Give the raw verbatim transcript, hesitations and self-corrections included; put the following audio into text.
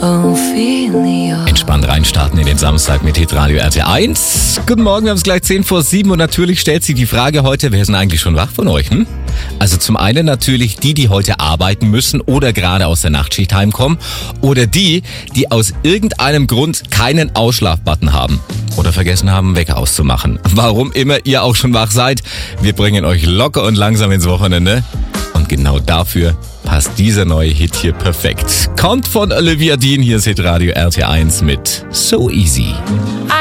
Ophelia. Entspannt reinstarten in den Samstag mit Hitradio R T eins. Guten Morgen, wir haben es gleich zehn vor sieben und natürlich stellt sich die Frage heute, wer ist denn eigentlich schon wach von euch? Hm? Also zum einen natürlich die, die heute arbeiten müssen oder gerade aus der Nachtschicht heimkommen oder die, die aus irgendeinem Grund keinen Ausschlafbutton haben oder vergessen haben, Wecker auszumachen. Warum immer ihr auch schon wach seid, wir bringen euch locker und langsam ins Wochenende und genau dafür passt dieser neue Hit hier perfekt. Kommt von Olivia Dean, hier ist Hitradio R T eins mit So Easy.